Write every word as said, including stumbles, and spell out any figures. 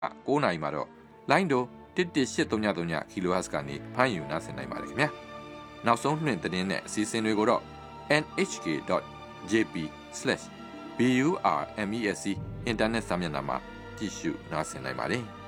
ကိုးနာရီမှာတော့လိုင်းတိုတစ်တစ်ရှစ်သုံးသုံး kHz ကနေဖမ်းယူနားဆင်နိုင်ပါတယ်ခင်ဗျာနောက်ဆုံးနှင့်သတင်းနဲ့အစီအစဉ်တွေကိုတော့ en h k dot j p slash burmesc အင်တာနက်စာမျက်နှာမှာကြည့်ရှုနားဆင်နိုင်ပါတယ်